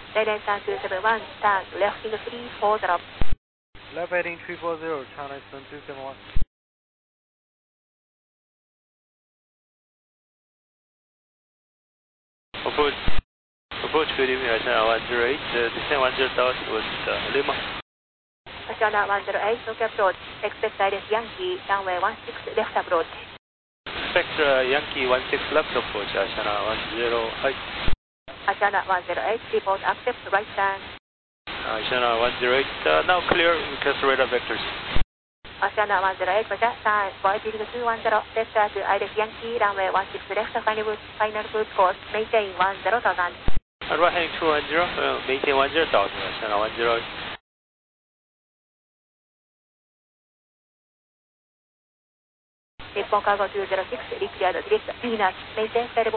Direct turn 271, turn left into 34 drop. Left heading 340, China Eastern 271. Approach good evening, China 108, descend 10 southwest Lima. China 108, okay approach. Expect guidance Yankee, runway 16 left approach. Expect Yankee 16 left approach, China 108. China 108, report accept right turn. China 108, now clear, request radar vectors. China 108, Roger, turn, void heading 210, vector to ILS Yankee, runway 16 left, final cruise course, maintain 10,000. Right heading 210, maintain 10,000, China 108. Nippon Cargo 206, declared direct Venus, maintain